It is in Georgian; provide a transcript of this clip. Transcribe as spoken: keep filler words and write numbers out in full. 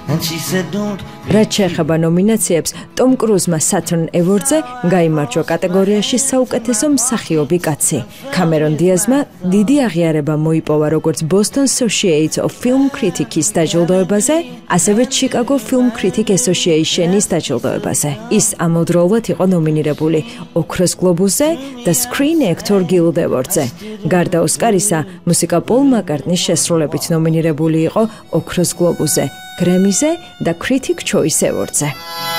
and she said don't. რაც შეეხება ნომინაციებს, ტომ კრუზმა Saturn Award-ზე გაიმარჯვა კატეგორიაში საუკეთესო მსახიობი კაცი. კამერონ დიაზმა დიდი აღიარება მოიპოვა როგორც Boston Association of Film Critics დაჯილდოებაზე, ასევე Chicago Film Critic Association-ის დაჯილდოებაზე. ის ამავდროულად იყო ნომინირებული ოქროს გლობუსზე და Screen Actor Guild Award-ზე. გარდა ოსკარისა, მუსიკა პოლ მაკარტნის შესრულებით ნომინირებული იყო ოქროს გლობუსზე, გრემიზე და Critic Choice Award-ზე.